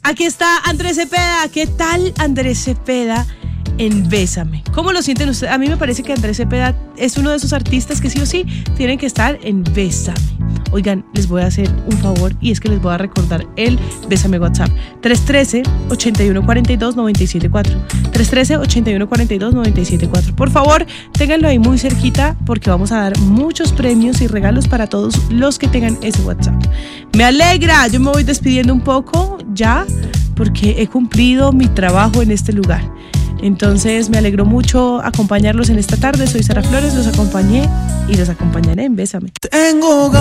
Aquí está Andrés Cepeda. ¿Qué tal Andrés Cepeda en Bésame? ¿Cómo lo sienten ustedes? A mí me parece que Andrés Cepeda es uno de esos artistas que sí o sí tienen que estar en Bésame. Oigan, les voy a hacer un favor y es que les voy a recordar el Bésame WhatsApp. 313-8142-974. 313-8142-974. Por favor, ténganlo ahí muy cerquita porque vamos a dar muchos premios y regalos para todos los que tengan ese WhatsApp. Me alegra, yo me voy despidiendo un poco ya porque he cumplido mi trabajo en este lugar. Entonces me alegró mucho acompañarlos en esta tarde. Soy Sara Flores, los acompañé y los acompañaré en Bésame.